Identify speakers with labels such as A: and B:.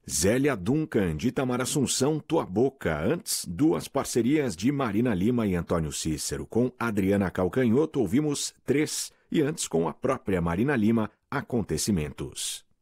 A: Zélia Duncan, de Itamar Assunção, Tua Boca. Antes, duas parcerias de Marina Lima e Antônio Cícero. Com Adriana Calcanhoto, ouvimos Três. E antes, com a própria Marina Lima, Acontecimentos.